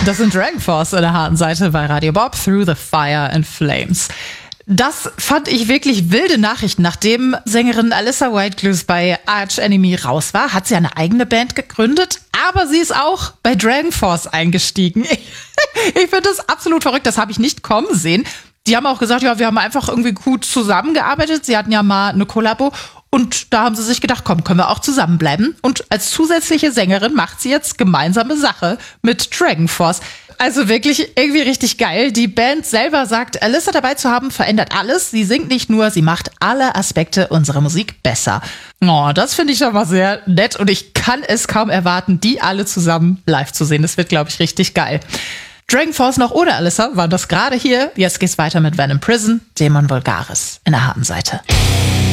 Das sind Dragon Force in der harten Seite bei Radio Bob, Through the Fire and Flames. Das fand ich wirklich wilde Nachrichten. Nachdem Sängerin Alyssa Whitecluse bei Arch Enemy raus war, hat sie eine eigene Band gegründet, aber sie ist auch bei Dragon Force eingestiegen. Ich finde das absolut verrückt, das habe ich nicht kommen sehen. Die haben auch gesagt, ja, wir haben einfach irgendwie gut zusammengearbeitet. Sie hatten ja mal eine Kollabo und da haben sie sich gedacht, komm, können wir auch zusammenbleiben. Und als zusätzliche Sängerin macht sie jetzt gemeinsame Sache mit Dragon Force. Also wirklich irgendwie richtig geil. Die Band selber sagt, Alyssa dabei zu haben, verändert alles. Sie singt nicht nur, sie macht alle Aspekte unserer Musik besser. Oh, das finde ich schon mal sehr nett und ich kann es kaum erwarten, die alle zusammen live zu sehen. Das wird, glaube ich, richtig geil. Dragon Force noch ohne Alyssa war das gerade hier. Jetzt geht's weiter mit Venom Prison, Dämon Vulgaris in der harten Seite.